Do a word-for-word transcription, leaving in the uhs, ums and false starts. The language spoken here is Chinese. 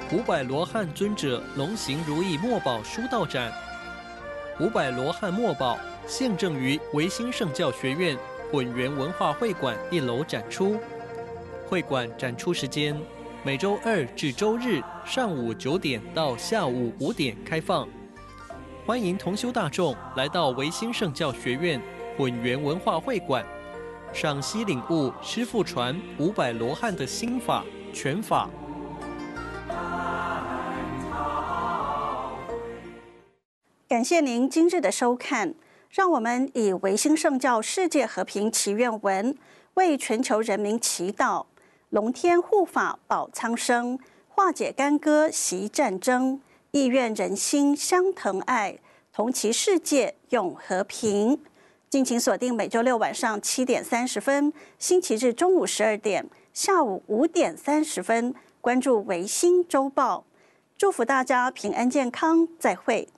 五百罗汉尊者龙行如意墨宝书道展。五百罗汉墨宝现正于维新圣教学院混元文化会馆一楼展出。会馆展出时间每周二至周日上午九点到下午五点开放，欢迎同修大众来到维新圣教学院混元文化会馆，赏析领悟师父传五百罗汉的心法权法。 感谢您今日的收看，让我们以维新圣教世界和平祈愿文为全球人民祈祷，龙天护法保苍生，化解干戈息战争，意愿人心相疼爱，同祈世界永和平。敬请锁定每周六晚上七点三十分，星期日中午十二点，下午五点三十分，关注维新周报。祝福大家平安健康，再会。